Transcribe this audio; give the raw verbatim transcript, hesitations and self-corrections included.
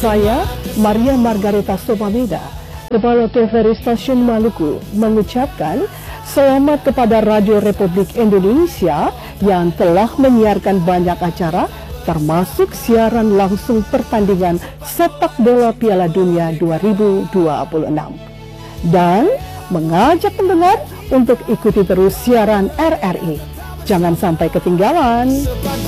Saya, Maria Margareta Somameda, Kepala T V R I Stasiun Maluku, mengucapkan selamat kepada Radio Republik Indonesia yang telah menyiarkan banyak acara, termasuk siaran langsung pertandingan sepak bola Piala Dunia dua ribu dua puluh enam. Dan mengajak pendengar untuk ikuti terus siaran R R I. Jangan sampai ketinggalan.